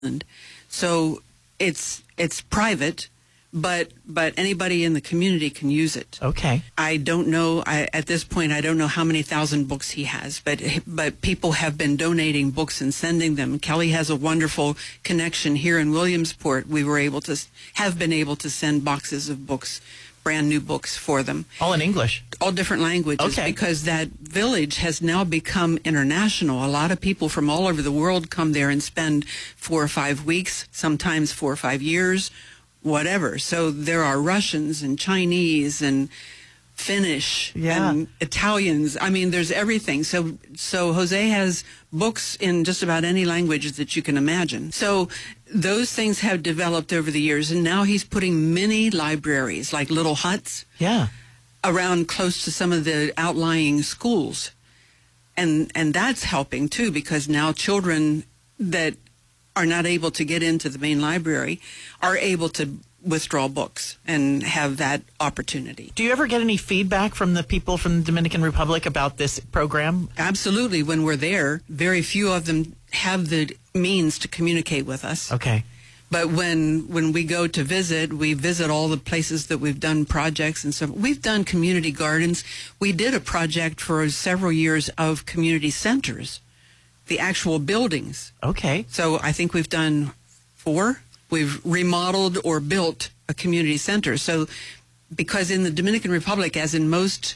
So it's private, but anybody in the community can use it. Okay. I don't know. At this point, I don't know how many thousand books he has, but people have been donating books and sending them. Kelly has a wonderful connection here in Williamsport. We were able to send boxes of books, brand new books for them. All in English? All different languages. Okay. Because that village has now become international. A lot of people from all over the world come there and spend 4 or 5 weeks, sometimes 4 or 5 years, whatever. So there are Russians and Chinese and Finnish and Italians. I mean, there's everything. So Jose has books in just about any language that you can imagine. So those things have developed over the years, and now he's putting mini libraries, like little huts, around close to some of the outlying schools. And that's helping too, because now children that are not able to get into the main library are able to withdraw books and have that opportunity. Do you ever get any feedback from the people from the Dominican Republic about this program? Absolutely. When we're there, very few of them have the means to communicate with us. Okay. But when we go to visit, we visit all the places that we've done projects and stuff. We've done community gardens. We did a project for several years of community centers, the actual buildings. Okay. So I think we've done 4. We've remodeled or built a community center. So because in the Dominican Republic, as in most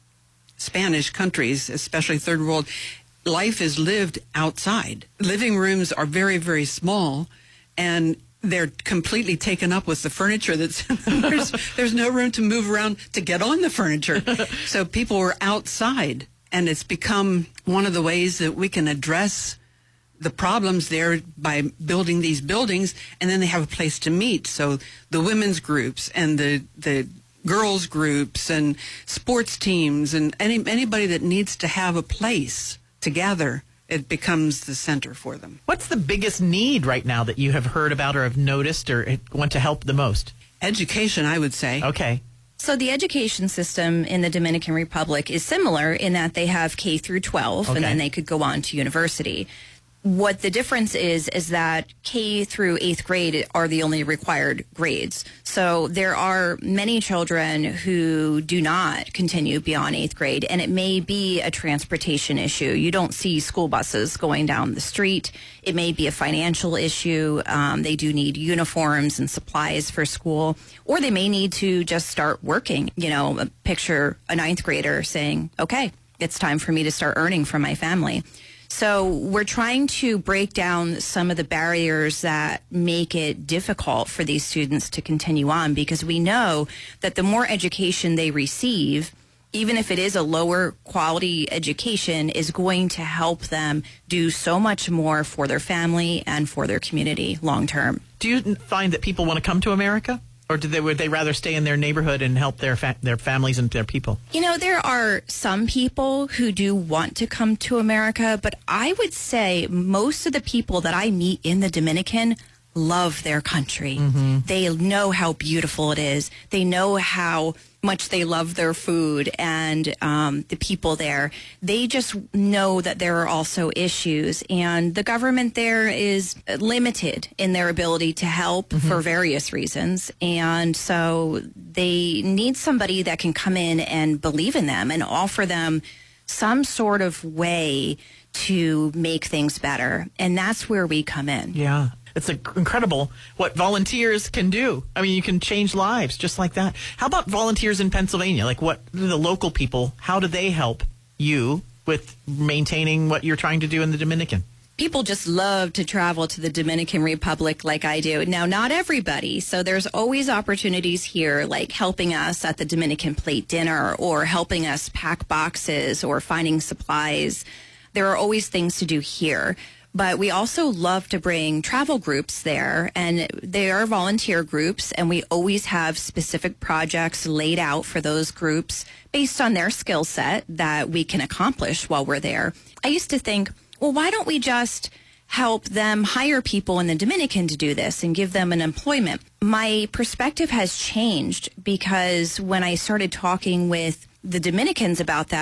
Spanish countries, especially third world, life is lived outside. Living rooms are very, very small, and they're completely taken up with the furniture that's there's no room to move around to get on the furniture. So people are outside, and it's become one of the ways that we can address the problems there by building these buildings, and then they have a place to meet. So the women's groups and the girls groups and sports teams and anybody that needs to have a place to gather, it becomes the center for them. What's the biggest need right now that you have heard about or have noticed or want to help the most? Education, I would say. Okay. So the education system in the Dominican Republic is similar in that they have K through 12, and then they could go on to university. What the difference is that K through 8th grade are the only required grades. So there are many children who do not continue beyond 8th grade, and it may be a transportation issue. You don't see school buses going down the street. It may be a financial issue. They do need uniforms and supplies for school, or they may need to just start working. You know, picture a 9th grader saying, okay, it's time for me to start earning for my family. So we're trying to break down some of the barriers that make it difficult for these students to continue on, because we know that the more education they receive, even if it is a lower quality education, is going to help them do so much more for their family and for their community long term. Do you find that people want to come to America? Or would they rather stay in their neighborhood and help their families and their people? You know, there are some people who do want to come to America, but I would say most of the people that I meet in the Dominican love their country. Mm-hmm. They know how beautiful it is. They know how much they love their food and the people there. They just know that there are also issues, and the government there is limited in their ability to help for various reasons. And so they need somebody that can come in and believe in them and offer them some sort of way to make things better. And that's where we come in. Yeah. It's incredible what volunteers can do. I mean, you can change lives just like that. How about volunteers in Pennsylvania? Like, what the local people, how do they help you with maintaining what you're trying to do in the Dominican? People just love to travel to the Dominican Republic like I do. Now, not everybody. So there's always opportunities here, like helping us at the Dominican Plate Dinner or helping us pack boxes or finding supplies. There are always things to do here. But we also love to bring travel groups there, and they are volunteer groups, and we always have specific projects laid out for those groups based on their skill set that we can accomplish while we're there. I used to think, well, why don't we just help them hire people in the Dominican to do this and give them an employment? My perspective has changed, because when I started talking with the Dominicans about that,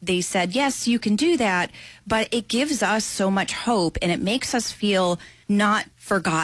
they said, yes, you can do that, but it gives us so much hope and it makes us feel not forgotten.